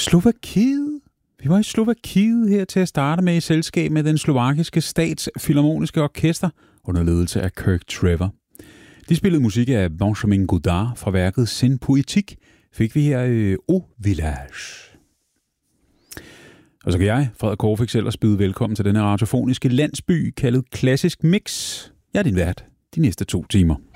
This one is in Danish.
Slovakiet. Vi var i Slovakiet her til at starte med i selskab med den slovakiske statsfilharmoniske orkester under ledelse af Kirk Trevor. De spillede musik af Benjamin Godard fra værket Sin Poetique, fik vi her Au Village. Og så kan jeg, Frederik Korfik, ellers byde velkommen til denne radiofoniske landsby kaldet Klassisk Mix. Jeg er din vært de næste 2 timer.